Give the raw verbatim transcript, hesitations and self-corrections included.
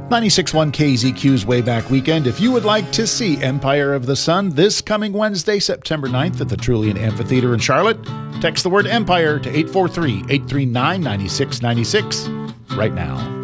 ninety-six point one K Z Q's Wayback Weekend. If you would like to see Empire of the Sun this coming Wednesday, September ninth at the Trillian Amphitheater in Charlotte, text the word Empire to eight four three, eight three nine, nine six nine six right now.